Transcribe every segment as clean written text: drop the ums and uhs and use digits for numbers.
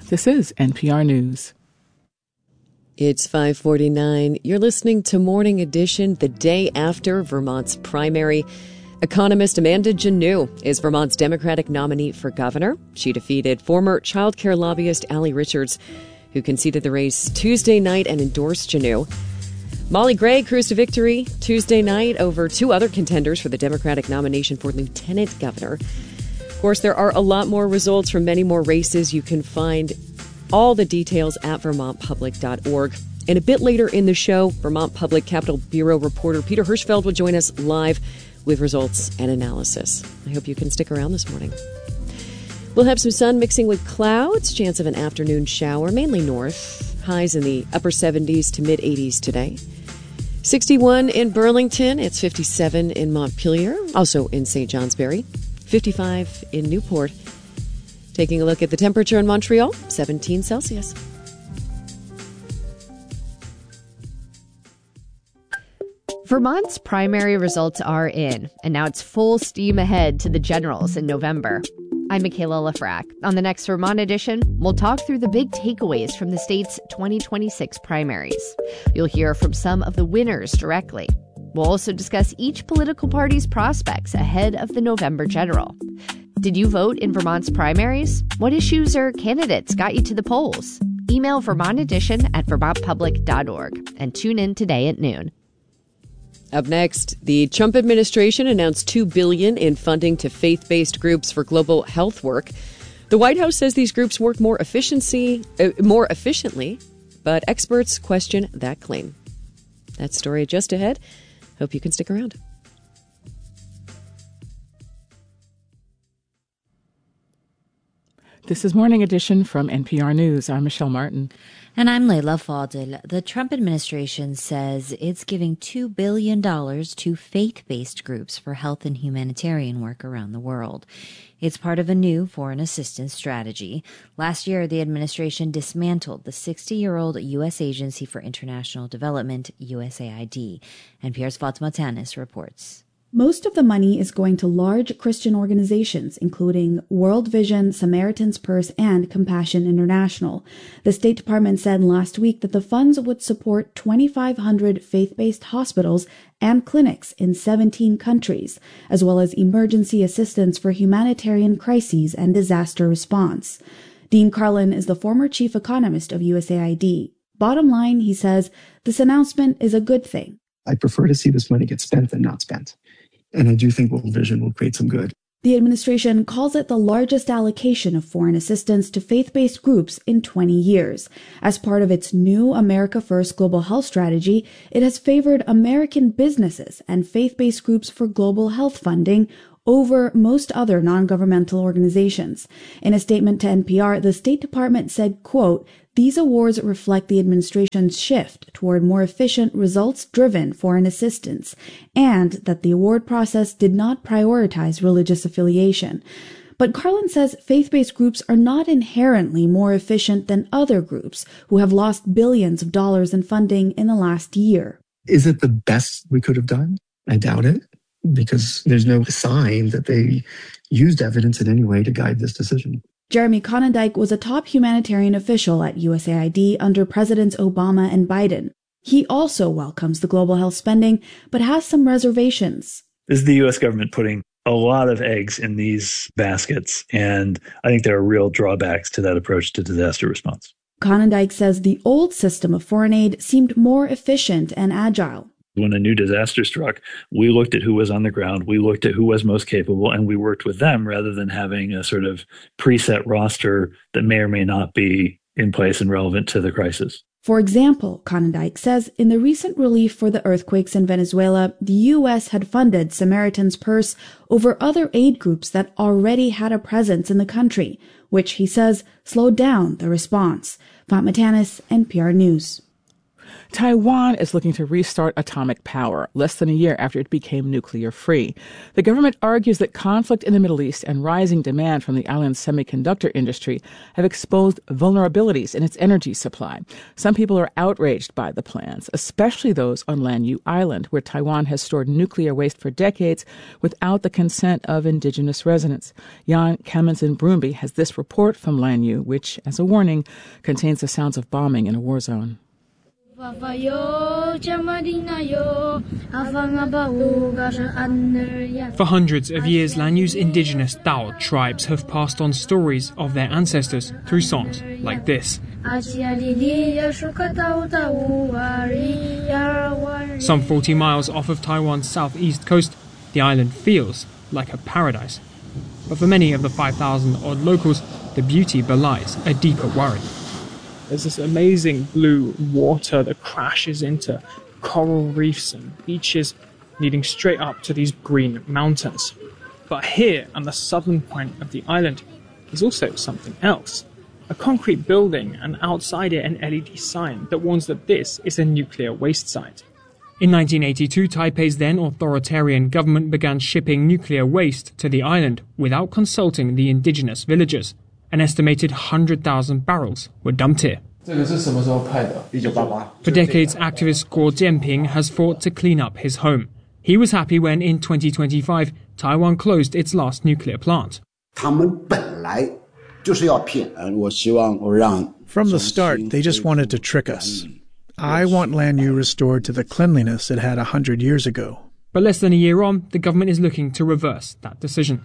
This is NPR News. It's 5:49. You're listening to Morning Edition, the day after Vermont's primary. Economist Amanda Janneau is Vermont's Democratic nominee for governor. She defeated former child care lobbyist Allie Richards, who conceded the race Tuesday night and endorsed Janneau. Molly Gray cruised to victory Tuesday night over two other contenders for the Democratic nomination for lieutenant governor. Of course, there are a lot more results from many more races. You can find all the details at vermontpublic.org. And a bit later in the show, Vermont Public Capitol Bureau reporter Peter Hirschfeld will join us live with results and analysis. I hope you can stick around this morning. We'll have some sun mixing with clouds, chance of an afternoon shower, mainly north. Highs in the upper 70s to mid 80s today. 61 in Burlington. It's 57 in Montpelier, also in St. Johnsbury. 55 in Newport. Taking a look at the temperature in Montreal, 17 Celsius. Vermont's primary results are in, and now it's full steam ahead to the generals in November. I'm Michaela Lafrac. On the next Vermont edition, we'll talk through the big takeaways from the state's 2026 primaries. You'll hear from some of the winners directly. We'll also discuss each political party's prospects ahead of the November general. Did you vote in Vermont's primaries? What issues or candidates got you to the polls? Email Vermont Edition at vermontpublic.org and tune in today at noon. Up next, the Trump administration announced $2 billion in funding to faith-based groups for global health work. The White House says these groups work more efficiently, but experts question that claim. That story just ahead. Hope you can stick around. This is Morning Edition from NPR News. I'm Michelle Martin. And I'm Leila Fadel. The Trump administration says it's giving $2 billion to faith-based groups for health and humanitarian work around the world. It's part of a new foreign assistance strategy. Last year, the administration dismantled the 60-year-old U.S. Agency for International Development, USAID. NPR's Fatima Tanis reports. Most of the money is going to large Christian organizations, including World Vision, Samaritan's Purse, and Compassion International. The State Department said last week that the funds would support 2,500 faith-based hospitals and clinics in 17 countries, as well as emergency assistance for humanitarian crises and disaster response. Dean Carlin is the former chief economist of USAID. Bottom line, he says, this announcement is a good thing. I prefer to see this money get spent than not spent. And I do think World Vision will create some good. The administration calls it the largest allocation of foreign assistance to faith-based groups in 20 years. As part of its new America First global health strategy, it has favored American businesses and faith-based groups for global health funding over most other non-governmental organizations. In a statement to NPR, the State Department said, quote, "These awards reflect the administration's shift toward more efficient, results-driven foreign assistance, and that the award process did not prioritize religious affiliation." But Carlin says faith-based groups are not inherently more efficient than other groups who have lost billions of dollars in funding in the last year. Is it the best we could have done? I doubt it, because there's no sign that they used evidence in any way to guide this decision. Jeremy Conondike was a top humanitarian official at USAID under Presidents Obama and Biden. He also welcomes the global health spending, but has some reservations. This is the U.S. government putting a lot of eggs in these baskets, and I think there are real drawbacks to that approach to disaster response. Conondike says the old system of foreign aid seemed more efficient and agile. When a new disaster struck, we looked at who was on the ground, we looked at who was most capable, and we worked with them rather than having a sort of preset roster that may or may not be in place and relevant to the crisis. For example, Conondike says in the recent relief for the earthquakes in Venezuela, the U.S. had funded Samaritan's Purse over other aid groups that already had a presence in the country, which, he says, slowed down the response. Fatma Tanis, NPR News. Taiwan is looking to restart atomic power less than a year after it became nuclear-free. The government argues that conflict in the Middle East and rising demand from the island's semiconductor industry have exposed vulnerabilities in its energy supply. Some people are outraged by the plans, especially those on Lanyu Island, where Taiwan has stored nuclear waste for decades without the consent of indigenous residents. Jan Kammensen-Brumby has this report from Lanyu, which, as a warning, contains the sounds of bombing in a war zone. For hundreds of years, Lanyu's indigenous Dao tribes have passed on stories of their ancestors through songs like this. Some 40 miles off of Taiwan's southeast coast, the island feels like a paradise. But for many of the 5,000-odd locals, the beauty belies a deeper worry. There's this amazing blue water that crashes into coral reefs and beaches, leading straight up to these green mountains. But here, on the southern point of the island, is also something else. A concrete building, and outside it an LED sign that warns that this is a nuclear waste site. In 1982, Taipei's then authoritarian government began shipping nuclear waste to the island without consulting the indigenous villagers. An estimated 100,000 barrels were dumped here. For decades, activist Guo Jianping has fought to clean up his home. He was happy when, in 2025, Taiwan closed its last nuclear plant. From the start, they just wanted to trick us. I want Lanyu restored to the cleanliness it had 100 years ago. But less than a year on, the government is looking to reverse that decision.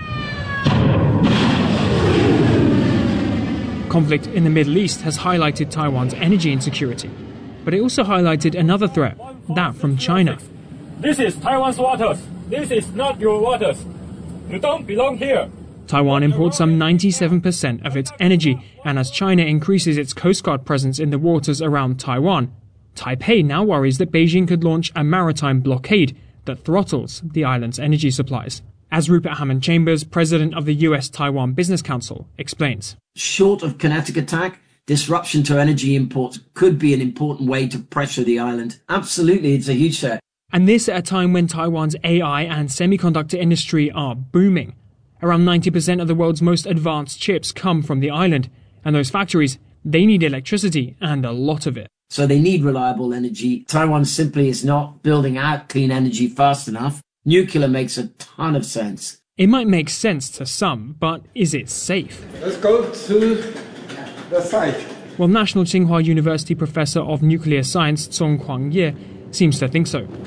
Conflict in the Middle East has highlighted Taiwan's energy insecurity, but it also highlighted another threat, that from China. This is Taiwan's waters. This is not your waters. You don't belong here. Taiwan imports some 97% of its energy, and as China increases its Coast Guard presence in the waters around Taiwan, Taipei now worries that Beijing could launch a maritime blockade that throttles the island's energy supplies. As Rupert Hammond Chambers, president of the US-Taiwan Business Council, explains. Short of kinetic attack, disruption to energy imports could be an important way to pressure the island. Absolutely, it's a huge threat. And this at a time when Taiwan's AI and semiconductor industry are booming. Around 90% of the world's most advanced chips come from the island, and those factories, they need electricity, and a lot of it. So they need reliable energy. Taiwan simply is not building out clean energy fast enough. Nuclear makes a ton of sense. It might make sense to some, but is it safe? Let's go to the site. Well, National Tsinghua University professor of nuclear science Song Kwang-ye seems to think so.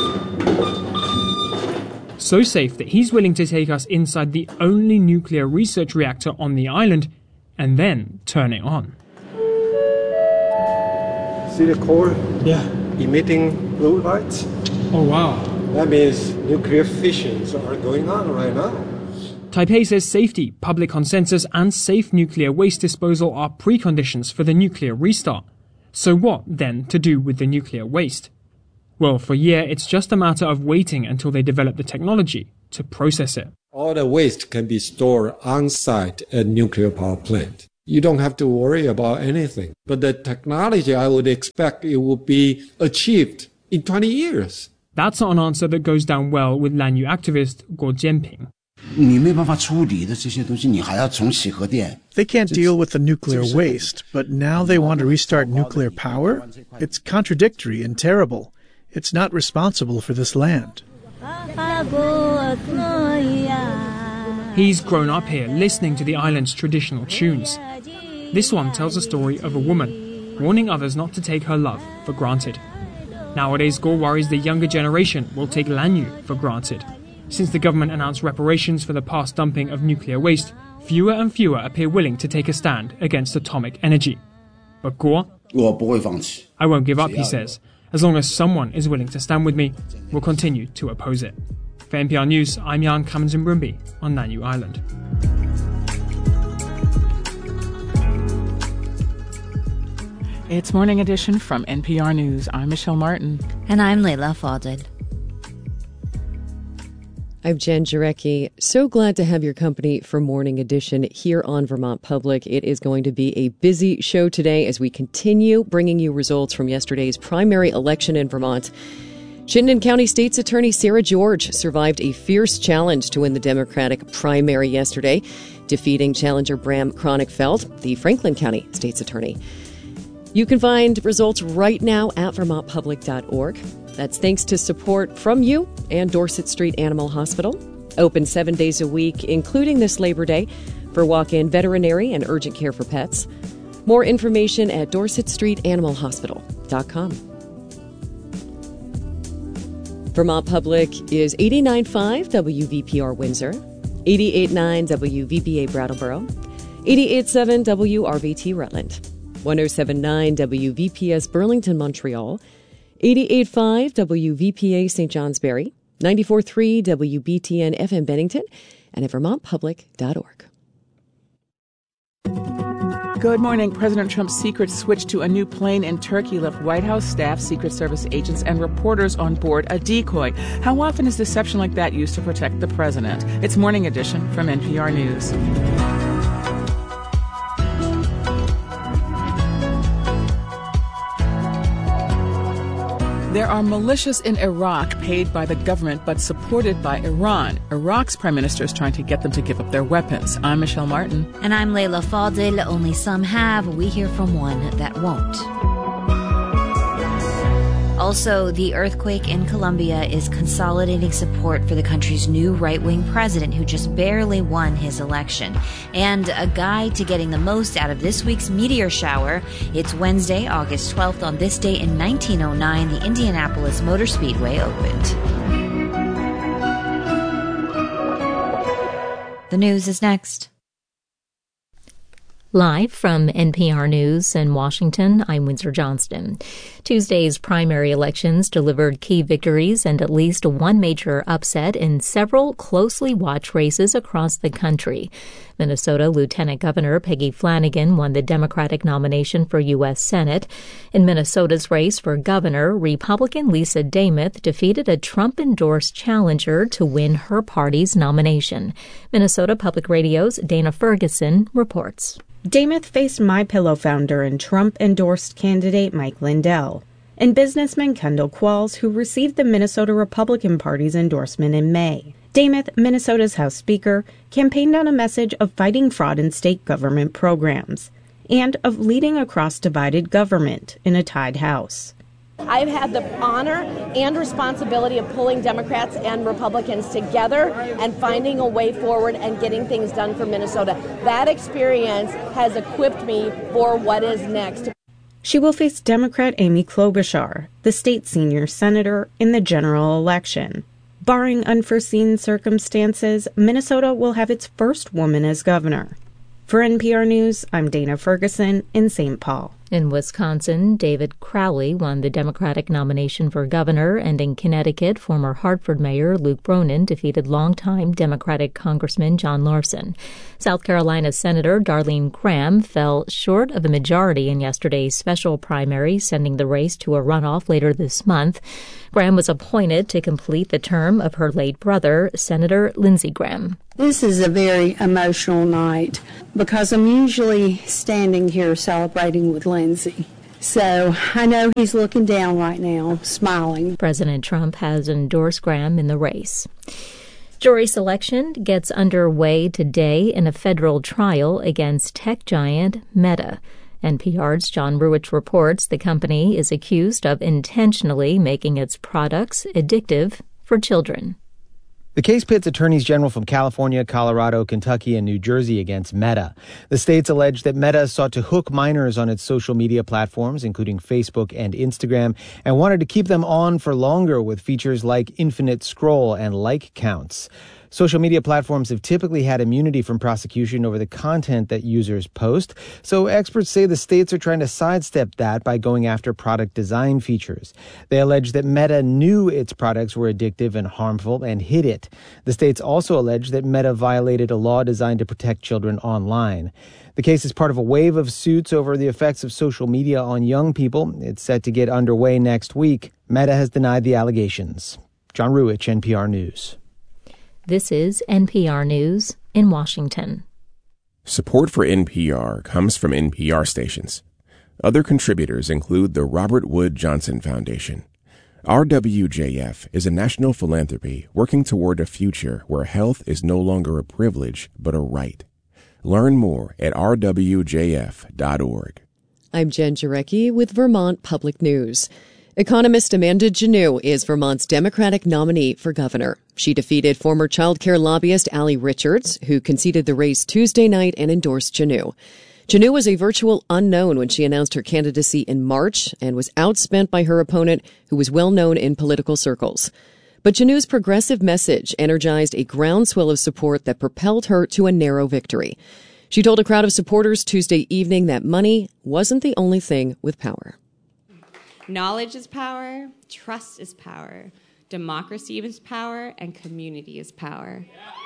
So safe that he's willing to take us inside the only nuclear research reactor on the island and then turn it on. See the core? Yeah. Emitting blue lights? Oh, wow. That means nuclear fissions are going on right now. Taipei says safety, public consensus, and safe nuclear waste disposal are preconditions for the nuclear restart. So what, then, to do with the nuclear waste? Well, for a year, it's just a matter of waiting until they develop the technology to process it. All the waste can be stored on-site at nuclear power plant. You don't have to worry about anything. But the technology, I would expect it will be achieved in 20 years. That's not an answer that goes down well with Lanyu activist Guo Jianping. They can't deal with the nuclear waste, but now they want to restart nuclear power? It's contradictory and terrible. It's not responsible for this land. He's grown up here listening to the island's traditional tunes. This one tells the story of a woman warning others not to take her love for granted. Nowadays, Guo worries the younger generation will take Lanyu for granted. Since the government announced reparations for the past dumping of nuclear waste, fewer and fewer appear willing to take a stand against atomic energy. But Guo? I won't give up, he says. As long as someone is willing to stand with me, we'll continue to oppose it. For NPR News, I'm Jan Kammensen-Brumby on Lanyu Island. It's Morning Edition from NPR News. I'm Michelle Martin. And I'm Leila Fadel. I'm Jen Jarecki. So glad to have your company for Morning Edition here on Vermont Public. It is going to be a busy show today as we continue bringing you results from yesterday's primary election in Vermont. Chittenden County State's Attorney Sarah George survived a fierce challenge to win the Democratic primary yesterday, defeating challenger Bram Kronick-Feld, the Franklin County State's Attorney. You can find results right now at vermontpublic.org. That's thanks to support from you and Dorset Street Animal Hospital. Open 7 days a week, including this Labor Day, for walk-in veterinary and urgent care for pets. More information at dorsetstreetanimalhospital.com. Vermont Public is 89.5 WVPR Windsor, 88.9 WVBA Brattleboro, 88.7 WRVT Rutland, 107.9 WVPS Burlington, Montreal, 88.5 WVPA St. Johnsbury, 94.3 WBTN FM Bennington, and at vermontpublic.org. Good morning. President Trump's secret switch to a new plane in Turkey left White House staff, Secret Service agents, and reporters on board a decoy. How often is deception like that used to protect the president? It's Morning Edition from NPR News. There are militias in Iraq paid by the government but supported by Iran. Iraq's prime minister is trying to get them to give up their weapons. I'm Michelle Martin. And I'm Layla Fadil. Only some have. We hear from one that won't. Also, the earthquake in Colombia is consolidating support for the country's new right-wing president who just barely won his election. And a guide to getting the most out of this week's meteor shower. It's Wednesday, August 12th. On this day in 1909, the Indianapolis Motor Speedway opened. The news is next. Live from NPR News in Washington, I'm Windsor Johnston. Tuesday's primary elections delivered key victories and at least one major upset in several closely watched races across the country. Minnesota Lieutenant Governor Peggy Flanagan won the Democratic nomination for U.S. Senate. In Minnesota's race for governor, Republican Lisa Demuth defeated a Trump-endorsed challenger to win her party's nomination. Minnesota Public Radio's Dana Ferguson reports. Demuth faced MyPillow founder and Trump-endorsed candidate Mike Lindell and businessman Kendall Qualls, who received the Minnesota Republican Party's endorsement in May. Demuth, Minnesota's House Speaker, campaigned on a message of fighting fraud in state government programs and of leading across divided government in a tied House. I've had the honor and responsibility of pulling Democrats and Republicans together and finding a way forward and getting things done for Minnesota. That experience has equipped me for what is next. She will face Democrat Amy Klobuchar, the state senior senator, in the general election. Barring unforeseen circumstances, Minnesota will have its first woman as governor. For NPR News, I'm Dana Ferguson in St. Paul. In Wisconsin, David Crowley won the Democratic nomination for governor, and in Connecticut, former Hartford Mayor Luke Bronin defeated longtime Democratic Congressman John Larson. South Carolina Senator Darlene Graham fell short of a majority in yesterday's special primary, sending the race to a runoff later this month. Graham was appointed to complete the term of her late brother, Senator Lindsey Graham. This is a very emotional night because I'm usually standing here celebrating with Lindsey. So I know he's looking down right now, smiling. President Trump has endorsed Graham in the race. Jury selection gets underway today in a federal trial against tech giant Meta. NPR's John Ruwitch reports the company is accused of intentionally making its products addictive for children. The case pits attorneys general from California, Colorado, Kentucky, and New Jersey against Meta. The states allege that Meta sought to hook minors on its social media platforms, including Facebook and Instagram, and wanted to keep them on for longer with features like infinite scroll and like counts. Social media platforms have typically had immunity from prosecution over the content that users post, so experts say the states are trying to sidestep that by going after product design features. They allege that Meta knew its products were addictive and harmful and hid it. The states also allege that Meta violated a law designed to protect children online. The case is part of a wave of suits over the effects of social media on young people. It's set to get underway next week. Meta has denied the allegations. John Ruwitch, NPR News. This is NPR News in Washington. Support for NPR comes from NPR stations. Other contributors include the Robert Wood Johnson Foundation. RWJF is a national philanthropy working toward a future where health is no longer a privilege but a right. Learn more at rwjf.org. I'm Jen Jarecki with Vermont Public News. Economist Amanda Janneau is Vermont's Democratic nominee for governor. She defeated former child care lobbyist Allie Richards, who conceded the race Tuesday night and endorsed Janneau. Janneau was a virtual unknown when she announced her candidacy in March and was outspent by her opponent, who was well known in political circles. But Janneau's progressive message energized a groundswell of support that propelled her to a narrow victory. She told a crowd of supporters Tuesday evening that money wasn't the only thing with power. Knowledge is power, trust is power, democracy is power, and community is power.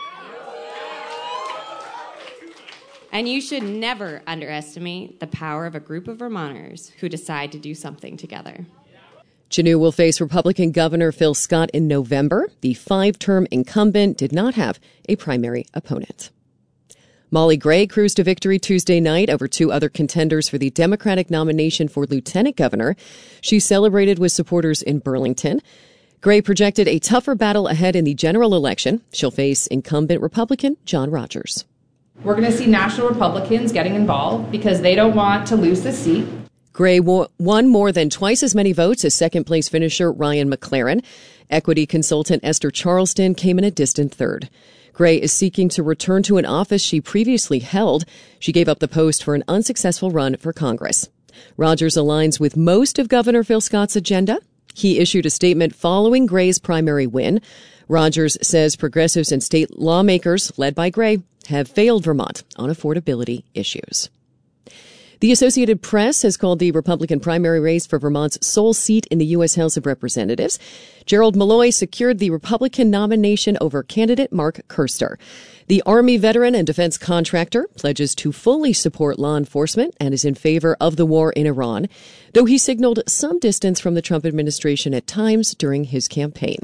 And you should never underestimate the power of a group of Vermonters who decide to do something together. Janneau will face Republican Governor Phil Scott in November. The 5-term incumbent did not have a primary opponent. Molly Gray cruised to victory Tuesday night over 2 other contenders for the Democratic nomination for lieutenant governor. She celebrated with supporters in Burlington. Gray projected a tougher battle ahead in the general election. She'll face incumbent Republican John Rogers. We're going to see national Republicans getting involved because they don't want to lose the seat. Gray won more than twice as many votes as second-place finisher Ryan McLaren. Equity consultant Esther Charleston came in a distant third. Gray is seeking to return to an office she previously held. She gave up the post for an unsuccessful run for Congress. Rogers aligns with most of Governor Phil Scott's agenda. He issued a statement following Gray's primary win. Rogers says progressives and state lawmakers, led by Gray, have failed Vermont on affordability issues. The Associated Press has called the Republican primary race for Vermont's sole seat in the U.S. House of Representatives. Gerald Malloy secured the Republican nomination over candidate Mark Kerster. The Army veteran and defense contractor pledges to fully support law enforcement and is in favor of the war in Iran, though he signaled some distance from the Trump administration at times during his campaign.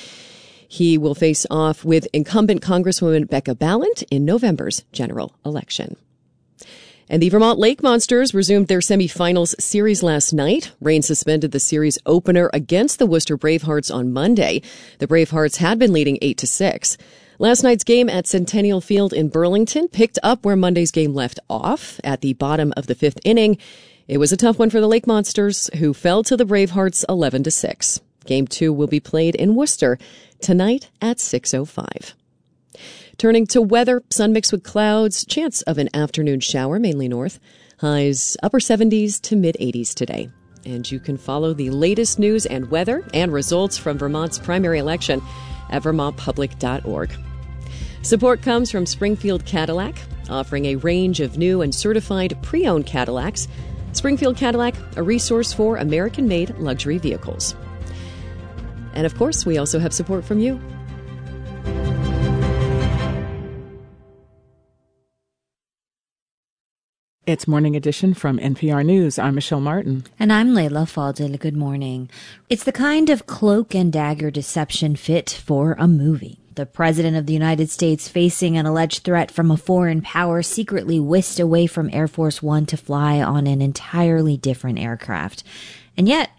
He will face off with incumbent Congresswoman Becca Balint in November's general election. And the Vermont Lake Monsters resumed their semifinals series last night. Rain suspended the series opener against the Worcester Bravehearts on Monday. The Bravehearts had been leading 8-6. Last night's game at Centennial Field in Burlington picked up where Monday's game left off at the bottom of the 5th inning. It was a tough one for the Lake Monsters, who fell to the Bravehearts 11-6. Game 2 will be played in Worcester tonight at 6:05. Turning to weather, sun mixed with clouds, chance of an afternoon shower, mainly north. Highs upper 70s to mid 80s today. And you can follow the latest news and weather and results from Vermont's primary election at vermontpublic.org. Support comes from Springfield Cadillac, offering a range of new and certified pre-owned Cadillacs. Springfield Cadillac, a resource for American-made luxury vehicles. And of course, we also have support from you. It's Morning Edition from NPR News. I'm Michelle Martin. And I'm Layla Fadel. Good morning. It's the kind of cloak and dagger deception fit for a movie. The President of the United States facing an alleged threat from a foreign power secretly whisked away from Air Force One to fly on an entirely different aircraft. And yet,